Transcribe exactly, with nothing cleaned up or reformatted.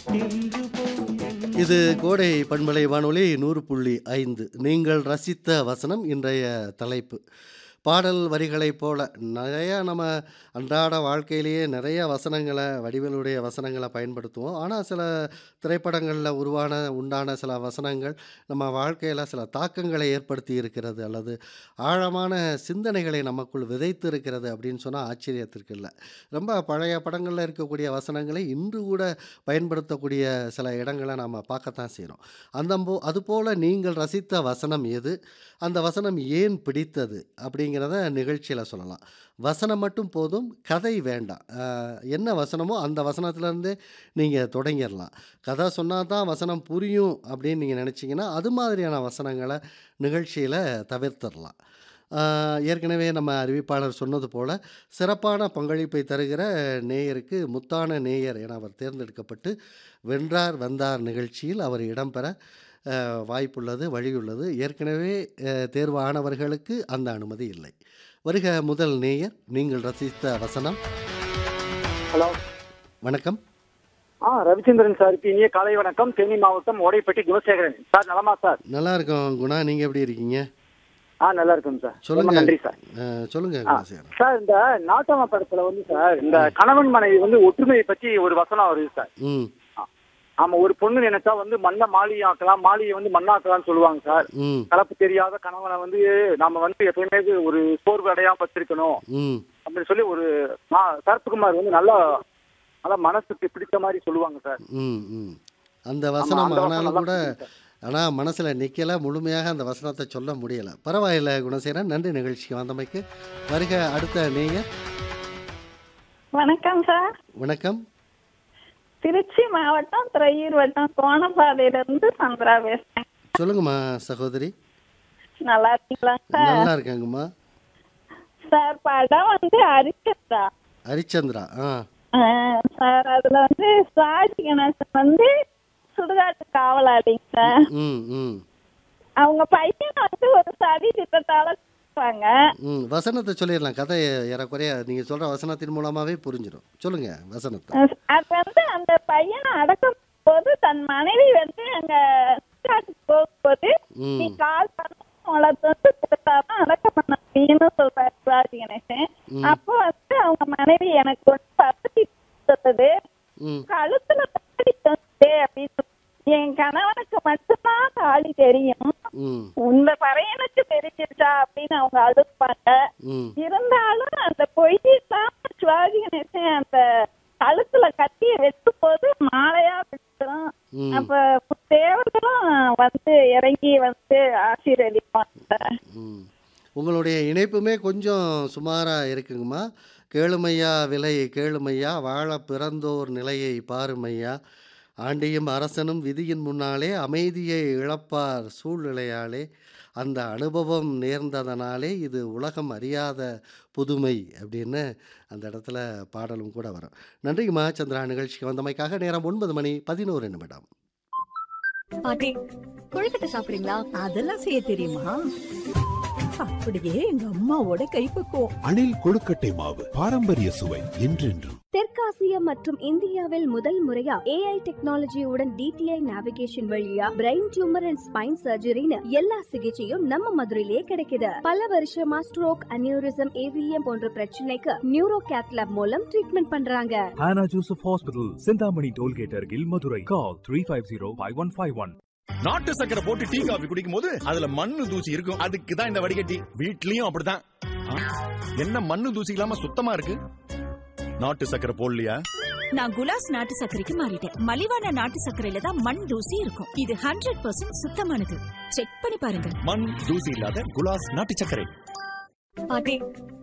இது கோடை பண்பலை வானொலி நூறு புள்ளி ஐந்து. நீங்கள் ரசித்த வசனம் இன்றைய தலைப்பு. பாடல் வரிகளைப் போல நிறையா நம்ம அன்றாட வாழ்க்கையிலேயே நிறைய வசனங்களை வடிவேலுடைய வசனங்களை பயன்படுத்துவோம். ஆனால் சில திரைப்படங்களில் உருவான உண்டான சில வசனங்கள் நம்ம வாழ்க்கையில் சில தாக்கங்களை ஏற்படுத்தி இருக்கிறது அல்லது ஆழமான சிந்தனைகளை நமக்குள் விதைத்து இருக்கிறது அப்படின்னு சொன்னால் ஆச்சரியத்திற்கு இல்லை. ரொம்ப பழைய படங்களில் இருக்கக்கூடிய வசனங்களை இன்று கூட பயன்படுத்தக்கூடிய சில இடங்களை நம்ம பார்க்கத்தான் செய்கிறோம். அந்த போ அதுபோல் நீங்கள் ரசித்த வசனம் எது, அந்த வசனம் ஏன் பிடித்தது அப்படிங்கிறத நிகழ்ச்சியில் சொல்லலாம். வசனம் மட்டும் போதும், கதை வேண்டாம். அஹ், என்ன வசனமோ அந்த வசனத்துலேருந்து நீங்கள் தொடங்கிடலாம். கதை சொன்னால் தான் வசனம் புரியும் அப்படின்னு நீங்கள் நினச்சிங்கன்னா அது மாதிரியான வசனங்களை நிகழ்ச்சியில் தவிர்த்திடலாம். ஆஹ், ஏற்கனவே நம்ம அறிவிப்பாளர் சொன்னது போல் சிறப்பான பங்களிப்பை தருகிற நேயருக்கு முத்தான நேயர் என அவர் தேர்ந்தெடுக்கப்பட்டு வென்றார் வந்தார் நிகழ்ச்சியில் அவர் இடம்பெற அஹ், வாய்ப்புள்ளது, வழியுள்ளது. ஏற்கனவே அஹ், தேர்வானவர்களுக்கு அந்த அனுமதி இல்லை. வருக முதல் நேயர், நீங்கள் ரசித்த வசனம். ஹலோ. வணக்கம். ஆ ரவிச்சந்திரன் சார், இனிய காலை வணக்கம். தேனி மாவட்டம் ஓடைப்பட்டி குணசேகரன் சார். நலமா சார்? நல்லா இருக்கோம் குணா, நீங்கள் எப்படி இருக்கீங்க? ஆ நல்லா இருக்கும் சார். ரொம்ப சொல்லுங்க. நன்றி சார். அஹ், சொல்லுங்க ஆ, குணசேகரன். சார் இந்த நாட்டம படத்துல வந்து சார் இந்த கணவன் மனைவி வந்து ஒற்றுமையை பற்றி ஒரு வசனம் வருது சார். ம் ஆ, ஆமா, ஒரு பொண்ணு நினைச்சா வந்து மண்ணை மாளிகை ஆக்கலாம், மாளிகை வந்து மண்ணாக்கலாம்னு சொல்லுவாங்க சார். ம் கலப்பு தெரியாத கணவனை வந்து நம்ம வந்து எப்பயுமே ஒரு சோர்வு அடையாம வச்சிருக்கணும் ம் அப்படின்னு சொல்லி ஒரு மா- சரத்குமார் வந்து நல்லா நல்லா மனசுக்கு பிடித்த மாதிரி சொல்லுவாங்க சார். ம் ம் அந்த ஆமா, வசனம் அந்த வசனம் ஆனாலும் நல்லா கூட பிடிக்கும் சார். ஆனால் மனசில் நிற்கல, முழுமையாக அந்த வசனத்தை சொல்ல முடியலை. பரவாயில்லை குணசேகரன், நன்றி நிகழ்ச்சிக்கு வந்தமைக்கு. வருக அடுத்த நேயர். வணக்கம் சார். வணக்கம். திருச்சி மாவட்டம் துறையூர் வட்டம் கோணப்பாதையில இருந்து சந்திரா பேசுறேன். சொல்லுங்கம்மா சகோதரி. நல்லா இருக்கீங்களா சார்? நல்லா இருக்காங்கம்மா. சார் படம் வந்து அரிச்சந்தா. ஹரிச்சந்திரா. ஆ சார் அதுல வந்து சிவாஜி கணேசன் வந்து சுடுகாட்டு காவலாளிங்க சார். ம் ம் அவங்க பையன் வந்து ஒரு சதி திட்டத்தால இருப்பாங்க. ம் வசனத்தை சொல்லிடலாம். கதை ஏறக்குறைய நீங்கள் சொல்கிற வசனத்தின் மூலமாகவே புரிஞ்சிடும். சொல்லுங்க வசனத்தை. அது வந்து அந்த பையனை அடக்கும் போது தன் மனைவி வந்து அங்க சுடுகாட்டுக்கு போகும்போது நீ ம் கால் பண்ண உங்களை வந்து கொடுத்தாதான் அடக்கம் பண்ண முடியும்னு சொல்றாரு சிவாஜி கணேசன். ம் அப்போ வந்து அவங்க மனைவி எனக்கு வந்து பசதி சொல்லுது, ம் கழுத்துல தாலி தொங்குதே அப்படின்னு. என் கணவனுக்கு மட்டும்தான் தாலி தெரியும், ம் உங்க பறையனுக்கு தெரிஞ்சிருச்சா அப்படின்னு அவங்க அழுப்பாங்க. ம் இருந்தாலும் அந்த பொய்யெல்லாம் சிவாஜி கணேசன் அந்த கழுத்துல கட்டிய வெட்டும் போது மாலையா விட்டுரும். ம் அப்ப தேவர்களும் வந்து இறங்கி வந்து ஆசீர்வதிப்பாங்க. ம் உங்களுடைய இணைப்புமே கொஞ்சம் சுமாராக இருக்குங்கம்மா. கேளுமையா விலை கேளுமையா, வாழ பிறந்தோர் நிலையை பாருமையா, ஆண்டியும் அரசனும் விதியின் முன்னாலே அமைதியை இழப்பார் சூழ்நிலையாலே, அந்த அனுபவம் நேர்ந்ததனாலே இது உலகம் அறியாத புதுமை அப்படின்னு அந்த இடத்துல பாடலும் கூட வரும். நன்றிங்கம்மா சந்திரா, நிகழ்ச்சிக்கு வந்தமைக்காக. நேரம் ஒன்பது மணி பதினோரு நிமிடம். பாட்டி, கொழுக்கட்டை சாப்பிடுறீங்களா? அதெல்லாம் செய்ய தெரியுமா? அப்படியே எங்க அம்மாவோட கைப்பக்குவம். அணில் கொழுக்கட்டை மாவு, பாரம்பரிய சுவை என்றென்றும். தெற்காசியா மற்றும் இந்தியாவில் முதல் முறையா ஏஐ டெக்னாலஜியுடன் டிடிஐ நேவிகேஷன் வழியா பிரெயின் டியூமர் அண்ட் ஸ்பைன் சர்ஜரின்னு எல்லா சிகிச்சையும் நம்ம மதுரையிலே கிடைக்குது. பல வருஷமா ஸ்ட்ரோக், அனியூரிசம், ஏவிஎம் போன்ற பிரச்சனைக்கு நியூரோ கேத்லாப் மூலம் ட்ரீட்மெண்ட் பண்றாங்க. Hannah Joseph Hospital, Sindhamani Tollgate அருகில் Madurai. Call three five zero five one five one. நாட்டு சக்கரை போட்டு டீ காபி குடிக்கும் போது அதுல மண்ணு தூசி இருக்கும். அதுக்கு தான் இந்த வடிகட்டி. வீட்லயும் அப்படிதான். ஆ, என்ன மண்ணு தூசி இல்லாம சுத்தமா இருக்கு? நாட்டு சக்கரை போடலையா? நான் குலாஸ் நாட்டு சர்க்கரைக்கு மாறிட்டேன். மலிவான நாட்டு சர்க்கரையில தான் மண் தூசி இருக்கும். இது ஹண்ட்ரட் பர்சன்ட் சுத்தமானது. செக் பண்ணி பாருங்க. மண் தூசி இல்லாத குலாஸ் நாட்டு சக்கரை. பாட்டி,